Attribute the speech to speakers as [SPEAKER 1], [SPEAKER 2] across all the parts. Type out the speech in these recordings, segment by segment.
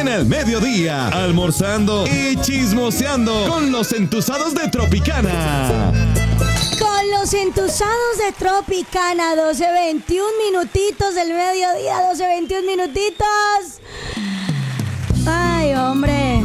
[SPEAKER 1] en el mediodía, almorzando y chismoseando con los entusados de Tropicana.
[SPEAKER 2] Con los entusados de Tropicana, 12:21 minutitos del mediodía, 12:21 minutitos. Ay, hombre.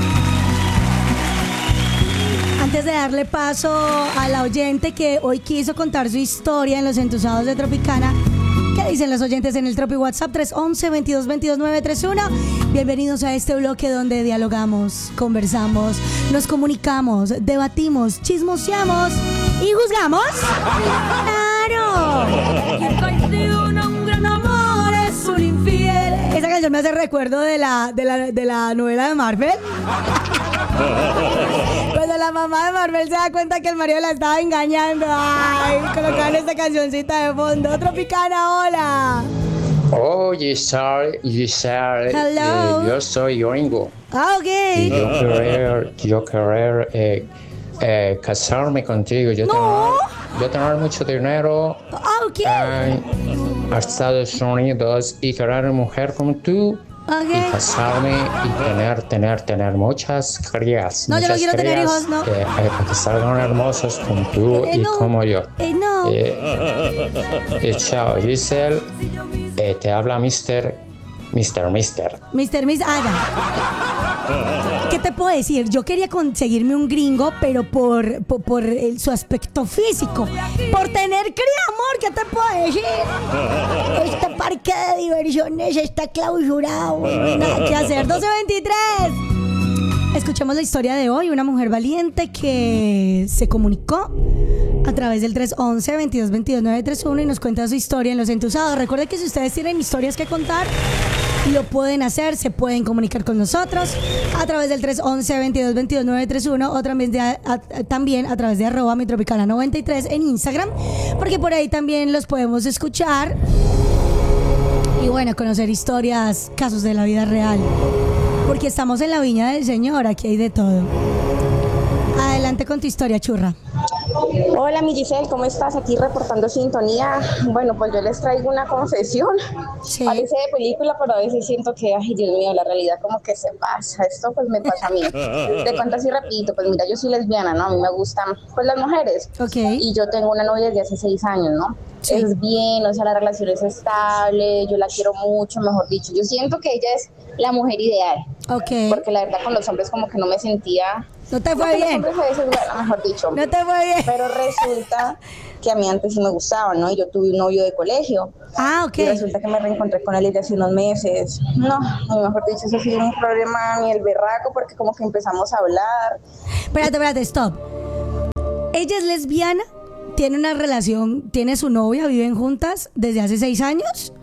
[SPEAKER 2] Antes de darle paso a la oyente que hoy quiso contar su historia en los entusados de Tropicana, ¿qué dicen los oyentes en el Tropi WhatsApp 311-2222-931? Bienvenidos a este bloque donde dialogamos, conversamos, nos comunicamos, debatimos, chismoseamos y juzgamos. ¡Claro! Un gran amor es un infiel. Esa canción me hace recuerdo de la novela de Marvel. Cuando la mamá de Marvel se da cuenta que el marido la estaba engañando. Ay, colocaron esta cancioncita de fondo. Tropicana, hola.
[SPEAKER 3] Oh, Giselle.
[SPEAKER 2] Hello.
[SPEAKER 3] Yo soy gringo.
[SPEAKER 2] Ah, ok.
[SPEAKER 3] Y yo querer casarme contigo. Yo tener mucho dinero
[SPEAKER 2] Ah, ok.
[SPEAKER 3] a Estados Unidos y querer una mujer como tú.
[SPEAKER 2] Okay.
[SPEAKER 3] Y casarme y tener muchas crías.
[SPEAKER 2] No, yo no quiero tener hijos, no.
[SPEAKER 3] Que salgan hermosos como tú y
[SPEAKER 2] no.
[SPEAKER 3] como yo.
[SPEAKER 2] No.
[SPEAKER 3] Chao, Giselle. Te habla Mister.
[SPEAKER 2] ¿Qué te puedo decir? Yo quería conseguirme un gringo, pero por su aspecto físico. Por tener cría, amor, ¿qué te puedo decir? Este parque de diversiones está clausurado. No hay nada que hacer. 12:23. Escuchemos la historia de hoy. Una mujer valiente que se comunicó a través del 311-2222-931 y nos cuenta su historia en Los Entusados. Recuerden que si ustedes tienen historias que contar, lo pueden hacer, se pueden comunicar con nosotros a través del 311-2222-931 o también a través de @mitropicana93 en Instagram, porque por ahí también los podemos escuchar y bueno, conocer historias, casos de la vida real, porque estamos en la viña del Señor, aquí hay de todo. Adelante con tu historia, churra.
[SPEAKER 4] Hola, mi Giselle, ¿cómo estás? Aquí reportando sintonía. Bueno, pues yo les traigo una confesión.
[SPEAKER 2] Sí.
[SPEAKER 4] Parece de película, pero a veces siento que, ay, Dios mío, la realidad como que se pasa. Esto pues me pasa a mí. Te cuento así rapidito, pues mira, yo soy lesbiana, ¿no? A mí me gustan pues las mujeres.
[SPEAKER 2] Ok.
[SPEAKER 4] Y yo tengo una novia desde hace 6 años, ¿no? Sí. Es bien, o sea, la relación es estable, yo la quiero mucho, mejor dicho. Yo siento que ella es la mujer ideal.
[SPEAKER 2] Ok.
[SPEAKER 4] Porque la verdad con los hombres como que no me sentía...
[SPEAKER 2] No te fue bien.
[SPEAKER 4] Los hombres a veces, bueno, mejor dicho.
[SPEAKER 2] No te fue bien.
[SPEAKER 4] Pero resulta que a mí antes sí me gustaba, ¿no? Y yo tuve un novio de colegio.
[SPEAKER 2] Ah, ok.
[SPEAKER 4] Y resulta que me reencontré con él desde hace unos meses. No, mejor dicho, eso ha sido un problema ni el berraco, porque como que empezamos a hablar.
[SPEAKER 2] Espérate, stop. ¿Ella es lesbiana? ¿Tiene una relación? ¿Tiene su novia? ¿Viven juntas desde hace 6 años?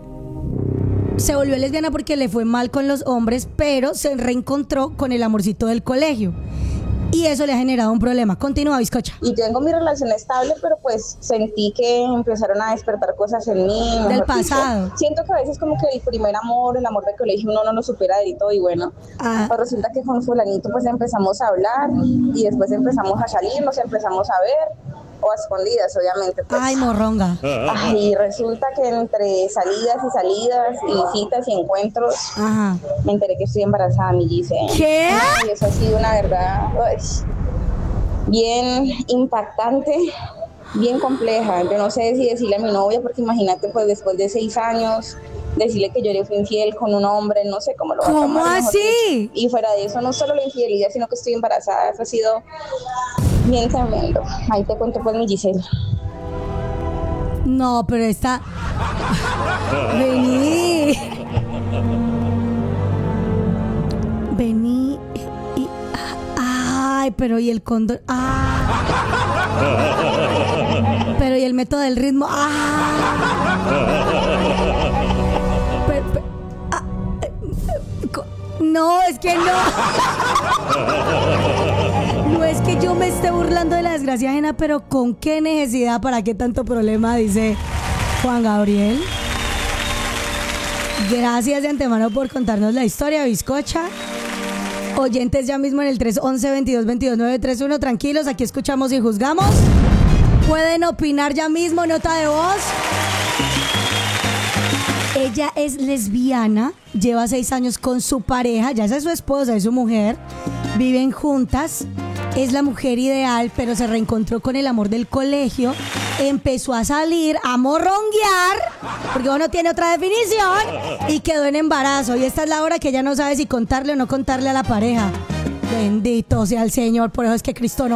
[SPEAKER 2] Se volvió lesbiana porque le fue mal con los hombres, pero se reencontró con el amorcito del colegio. Y eso le ha generado un problema. Continúa, bizcocha.
[SPEAKER 4] Y tengo mi relación estable, pero pues sentí que empezaron a despertar cosas en mí.
[SPEAKER 2] Del pasado.
[SPEAKER 4] Siento que a veces como que el primer amor, el amor de colegio, uno no lo supera del todo y bueno. Pues resulta que con fulanito pues empezamos a hablar y después empezamos a salir, nos empezamos a ver. O a escondidas, obviamente. Pues.
[SPEAKER 2] Ay, morronga.
[SPEAKER 4] Y resulta que entre salidas y citas y encuentros,
[SPEAKER 2] ajá,
[SPEAKER 4] me enteré que estoy embarazada, mi Giselle.
[SPEAKER 2] ¿Qué?
[SPEAKER 4] Y eso ha sido una verdad bien impactante, bien compleja. Yo no sé si decirle a mi novia, porque imagínate, pues después de 6 años, decirle que yo le fui infiel con un hombre, no sé cómo lo va a tomar.
[SPEAKER 2] ¿Cómo así?
[SPEAKER 4] Y fuera de eso, no solo la infidelidad, sino que estoy embarazada. Eso ha sido bien tremendo. Ahí te cuento pues mi Giselle.
[SPEAKER 2] No, pero esta... Vení y... Ay, pero y el cóndor... Pero y el método del ritmo... No, es que no. No es que yo me esté burlando de la desgracia ajena, pero ¿con qué necesidad? ¿Para qué tanto problema? Dice Juan Gabriel. Gracias de antemano por contarnos la historia, bizcocha. Oyentes ya mismo en el 311-2222-931. Tranquilos, aquí escuchamos y juzgamos. Pueden opinar ya mismo, nota de voz. Ella es lesbiana, lleva 6 años con su pareja, ya esa es su esposa, es su mujer, viven juntas, es la mujer ideal, pero se reencontró con el amor del colegio, empezó a salir, a morronguear, porque uno tiene otra definición, y quedó en embarazo. Y esta es la hora que ella no sabe si contarle o no contarle a la pareja. Bendito sea el Señor, por eso es que Cristo no